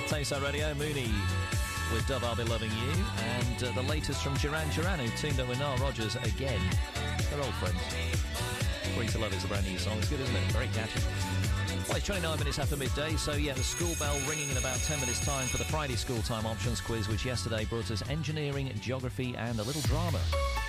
Tameside Radio, Mooney with Dove, I'll Be Loving You, and the latest from Duran Duran, who teamed up with Nile Rodgers again. They're old friends. Free to Love is a brand new song. It's good, isn't it? Very catchy. Well, it's 29 minutes after midday, so yeah, the school bell ringing in about 10 minutes' time for the Friday School Time Options Quiz, which yesterday brought us engineering, geography and a little drama.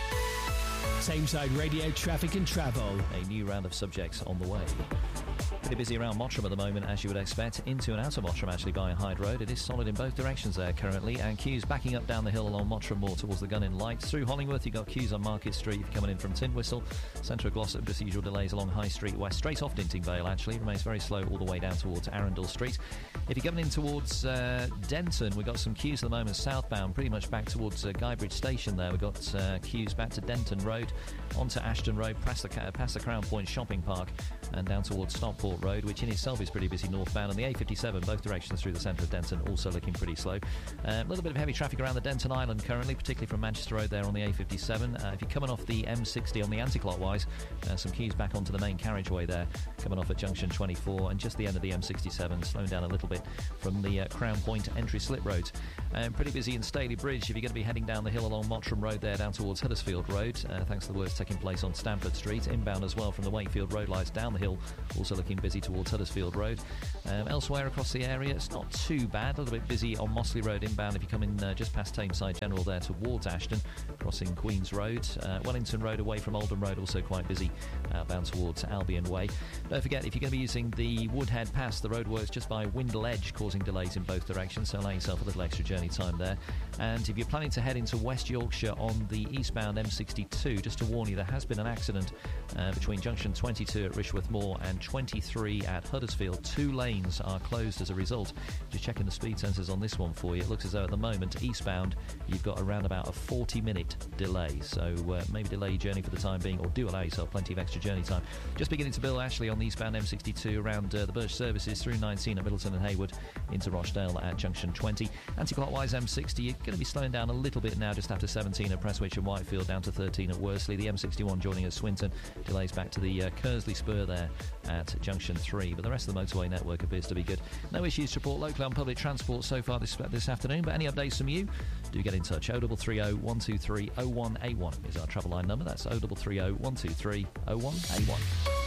Tameside Radio Traffic and Travel. A new round of subjects on the way. Pretty busy around Mottram at the moment, as you would expect. Into and out of Mottram, actually, by Hyde Road. It is solid in both directions there currently, and queues backing up down the hill along Mottram more towards the Gun-in Lights. Through Hollingworth, you've got queues on Market Street if you're coming in from Tintwistle. Centre of Glossop, just usual delays along High Street West. Straight off Dinting Vale, actually. It remains very slow all the way down towards Arundel Street. If you're coming in towards Denton, we've got some queues at the moment southbound, pretty much back towards Guybridge Station there. We've got queues back to Denton Road, onto Ashton Road, past the Crown Point Shopping Park, and down towards Stockport Road, which in itself is pretty busy northbound. And the A57, both directions through the centre of Denton, also looking pretty slow. A little bit of heavy traffic around the Denton Island currently, particularly from Manchester Road there on the A57. If you're coming off the M60 on the anti-clockwise, some queues back onto the main carriageway there, coming off at junction 24, and just the end of the M67, slowing down a little bit from the Crown Point entry slip roads. Pretty busy in Staley Bridge if you're going to be heading down the hill along Mottram Road there down towards Huddersfield Road, thanks to the works taking place on Stamford Street. Inbound as well from the Wakefield Road lights down the hill, also looking busy towards Huddersfield Road. Elsewhere across the area, it's not too bad. A little bit busy on Mossley Road inbound if you come in just past Tameside General there towards Ashton, crossing Queen's Road. Wellington Road away from Oldham Road, also quite busy outbound towards Albion Way. Don't forget, if you're going to be using the Woodhead Pass, the roadworks just by Windle Edge causing delays in both directions, so allow yourself a little extra journey time there. And if you're planning to head into West Yorkshire on the eastbound M62, just to warn you, there has been an accident between junction 22 at Rishworth Moor and 23 at Huddersfield. 2 lanes are closed as a result. Just checking the speed sensors on this one for you. It looks as though at the moment, eastbound, you've got around about a 40-minute delay. So maybe delay your journey for the time being, or do allow yourself plenty of extra journey time. Just beginning to build, actually, on the eastbound M62 around the Birch Services through 19 at Middleton and Haywood into Rochdale at junction 20. Anti-clockwise M60, you're going to be slowing down a little bit now just after 17 at Prestwich and Whitefield, down to 13 at Worsley. The M61 joining us Swinton, delays back to the Kersley Spur there at junction 3, but the rest of the motorway network appears to be good. No issues to report locally on public transport so far this afternoon, but any updates from you, do get in touch. 0330 123 0181 is our travel line number. That's 0330 123 0181.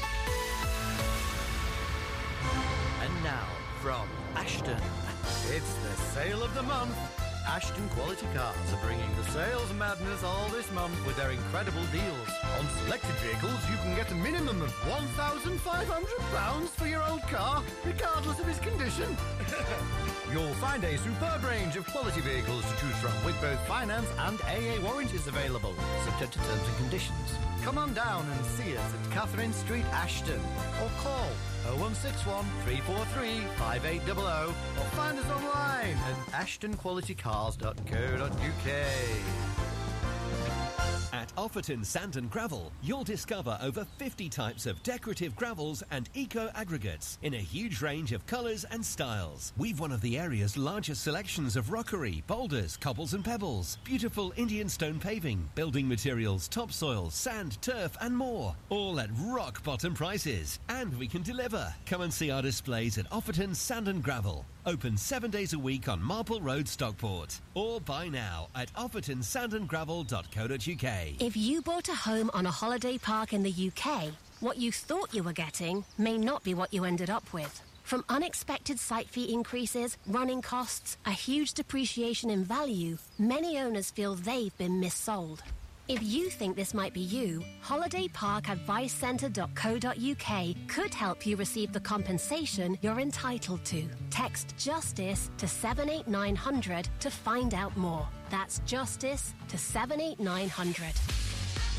And now, from Ashton, it's the sale of the month. Ashton Quality Cars are bringing the sales madness all this month with their incredible deals. On selected vehicles, you can get a minimum of £1,500 for your old car, regardless of its condition. You'll find a superb range of quality vehicles to choose from, with both finance and AA warranties available, subject to terms and conditions. Come on down and see us at Catherine Street, Ashton, or call 0161 343 5800, or find us online at ashtonqualitycars.co.uk. At Offerton Sand and Gravel, you'll discover over 50 types of decorative gravels and eco-aggregates in a huge range of colours and styles. We've one of the area's largest selections of rockery, boulders, cobbles and pebbles, beautiful Indian stone paving, building materials, topsoil, sand, turf and more. All at rock-bottom prices. And we can deliver. Come and see our displays at Offerton Sand and Gravel. Open 7 days a week on Marple Road, Stockport. Or buy now at offertonsandandgravel.co.uk. If you bought a home on a holiday park in the UK, what you thought you were getting may not be what you ended up with. From unexpected site fee increases, running costs, a huge depreciation in value, many owners feel they've been missold. If you think this might be you, holidayparkadvicecentre.co.uk could help you receive the compensation you're entitled to. Text JUSTICE to 78900 to find out more. That's JUSTICE to 78900.